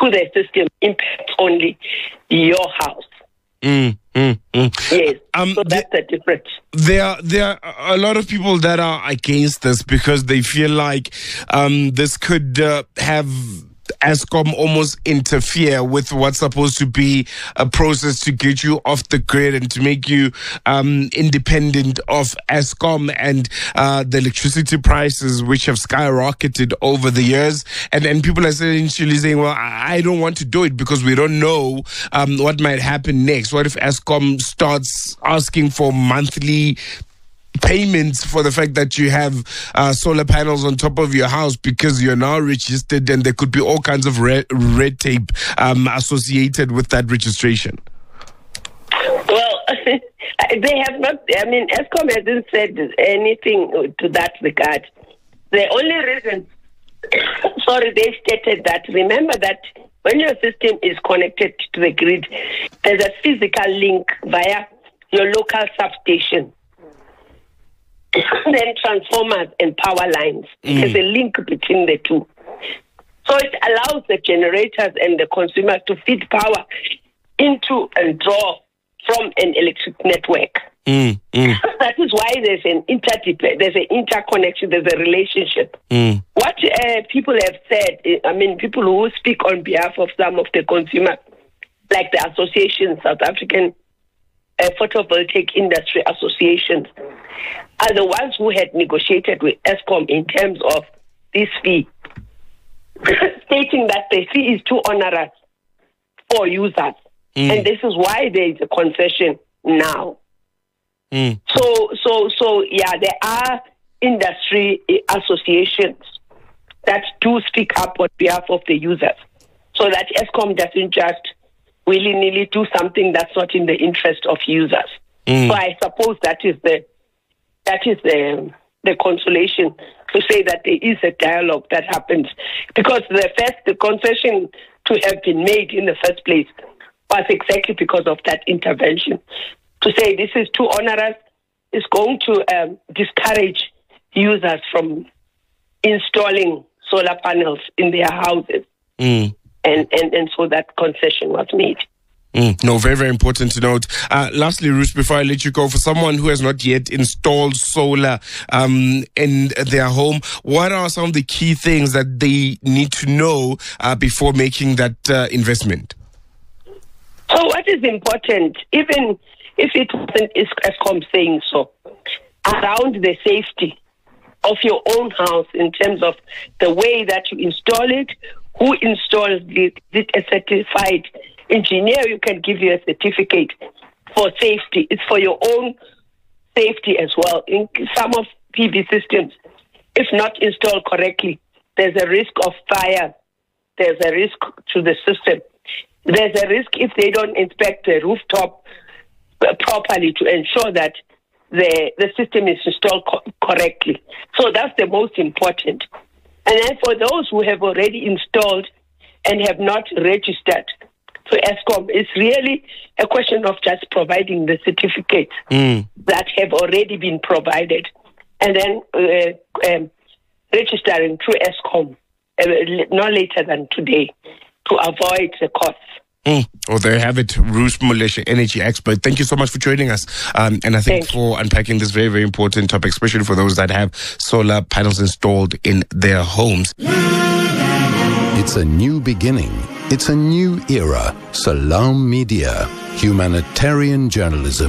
to the system impacts only your house. Yes, so that's the difference. There are a lot of people that are against this because they feel like this could have Eskom almost interfere with what's supposed to be a process to get you off the grid and to make you independent of Eskom and the electricity prices, which have skyrocketed over the years. And people are essentially saying, well, I don't want to do it because we don't know what might happen next. What if Eskom starts asking for monthly payments for the fact that you have solar panels on top of your house because you're now registered, and there could be all kinds of red tape associated with that registration? Well, they have not, Eskom hasn't said anything to that regard. The only reason, they stated that, remember that when your system is connected to the grid, there's a physical link via your local substation. Then transformers and power lines. There's a link between the two. So it allows the generators and the consumers to feed power into and draw from an electric network. That is why there's an interconnection, there's a relationship. What people have said, people who speak on behalf of some of the consumers, like the association, South African Photovoltaic Industry Associations, are the ones who had negotiated with Eskom in terms of this fee, stating that the fee is too onerous for users. And this is why there is a concession now. So, there are industry associations that do speak up on behalf of the users, so that Eskom doesn't just willy-nilly do something that's not in the interest of users. So I suppose that is the consolation, to say that there is a dialogue that happens, because the concession to have been made in the first place was exactly because of that intervention. To say this is too onerous is going to discourage users from installing solar panels in their houses. And so that concession was made. No, very, very important to note. Lastly, Ruth, before I let you go, for someone who has not yet installed solar in their home, what are some of the key things that they need to know before making that investment? So what is important, even if it wasn't Eskom saying so, around the safety of your own house in terms of the way that you install it, who installs it, is it a certified engineer who can give you a certificate for safety? It's for your own safety as well. In some of PV systems, if not installed correctly, there's a risk of fire. There's a risk to the system. There's a risk if they don't inspect the rooftop properly to ensure that the system is installed correctly. So that's the most important. And then for those who have already installed and have not registered to Eskom, it's really a question of just providing the certificates that have already been provided, and then registering through Eskom no later than today to avoid the costs. Well, there you have it, Ruth Moleshe, energy expert. Thank you so much for joining us. And I think for unpacking this very, very important topic, especially for those that have solar panels installed in their homes. It's a new beginning. It's a new era. Salam Media, humanitarian journalism.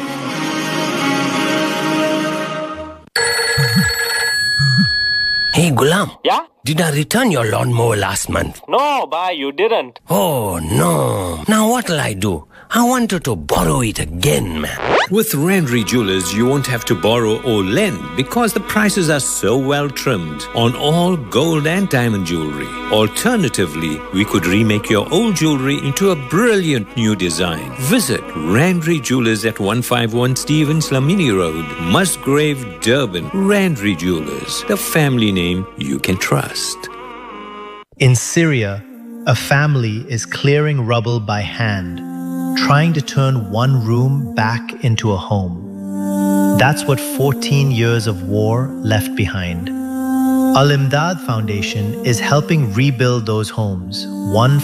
Hey, Gulam. Yeah? Did I return your lawnmower last month? No, bhai, you didn't. Oh, no. Now what'll I do? I wanted to borrow it again, man. With Randry Jewelers, you won't have to borrow or lend because the prices are so well trimmed on all gold and diamond jewelry. Alternatively, we could remake your old jewelry into a brilliant new design. Visit Randry Jewelers at 151 Stevens Lamini Road, Musgrave, Durban. Randry Jewelers, the family name you can trust. In Syria, a family is clearing rubble by hand, trying to turn one room back into a home. That's what 14 years of war left behind. Al Imdad Foundation is helping rebuild those homes, one